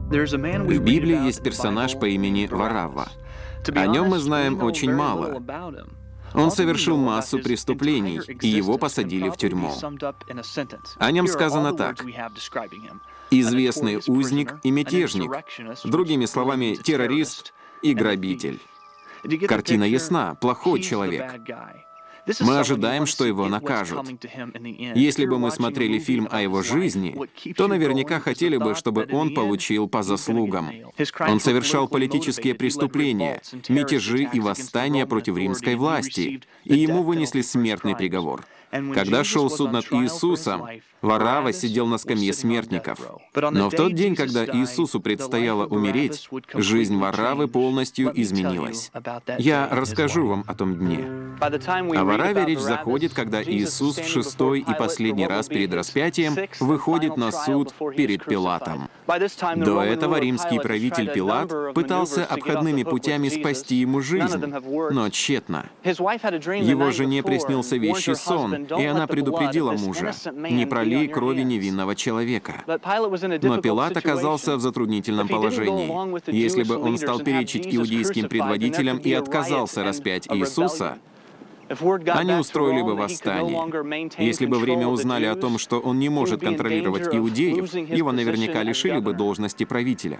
В Библии есть персонаж по имени Варавва. О нем мы знаем очень мало. Он совершил массу преступлений, и его посадили в тюрьму. О нем сказано так: известный узник и мятежник, другими словами, террорист и грабитель. Картина ясна: плохой человек. Мы ожидаем, что его накажут. Если бы мы смотрели фильм о его жизни, то наверняка хотели бы, чтобы он получил по заслугам. Он совершал политические преступления, мятежи и восстания против римской власти, и ему вынесли смертный приговор. Когда шел суд над Иисусом, Варавва сидел на скамье смертников. Но в тот день, когда Иисусу предстояло умереть, жизнь Вараввы полностью изменилась. Я расскажу вам о том дне. О Варавве речь заходит, когда Иисус в шестой и последний раз перед распятием выходит на суд перед Пилатом. До этого римский правитель Пилат пытался обходными путями спасти ему жизнь, но тщетно. Его жене приснился вещий сон, и она предупредила мужа: «Не пролей крови невинного человека». Но Пилат оказался в затруднительном положении. Если бы он стал перечить иудейским предводителям и отказался распять Иисуса, они устроили бы восстание. Если бы в Риме узнали о том, что он не может контролировать иудеев, его наверняка лишили бы должности правителя.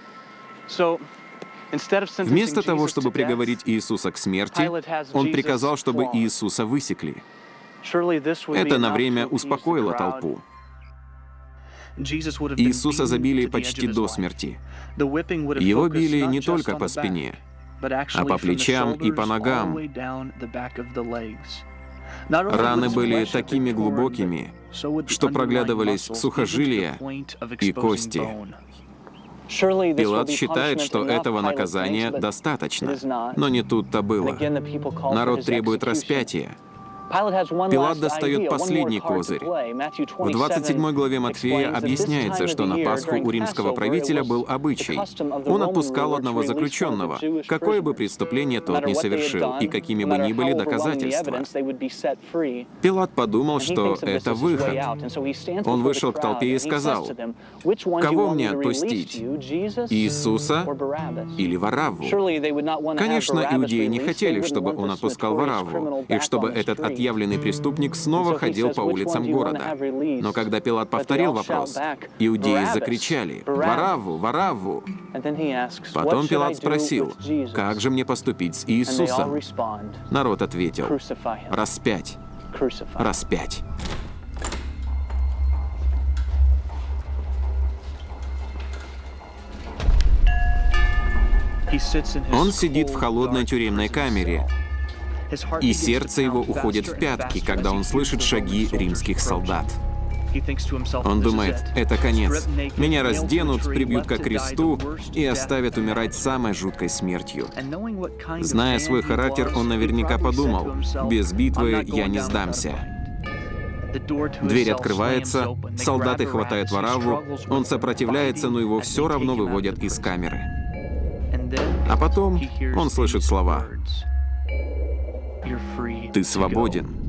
Вместо того, чтобы приговорить Иисуса к смерти, он приказал, чтобы Иисуса высекли. Это на время успокоило толпу. Иисуса забили почти до смерти. Его били не только по спине, а по плечам и по ногам. Раны были такими глубокими, что проглядывались сухожилия и кости. Пилат считает, что этого наказания достаточно, но не тут-то было. Народ требует распятия. Пилат достает последний козырь. В 27 главе Матфея объясняется, что на Пасху у римского правителя был обычай. Он отпускал одного заключенного, какое бы преступление тот ни совершил, и какими бы ни были доказательства. Пилат подумал, что это выход. Он вышел к толпе и сказал: «Кого мне отпустить? Иисуса или Варавву?» Конечно, иудеи не хотели, чтобы он отпускал Варавву, и чтобы этот отъявленный преступник снова ходил по улицам города. Но когда Пилат повторил вопрос, иудеи закричали: «Варавву! Варавву!» Потом Пилат спросил: «Как же мне поступить с Иисусом?» Народ ответил: «Распять! Распять!» Он сидит в холодной тюремной камере, и сердце его уходит в пятки, когда он слышит шаги римских солдат. Он думает: это конец. Меня разденут, прибьют ко кресту и оставят умирать самой жуткой смертью. Зная свой характер, он наверняка подумал: без битвы я не сдамся. Дверь открывается, солдаты хватают Варавву, он сопротивляется, но его все равно выводят из камеры. А потом он слышит слова: «Ты свободен».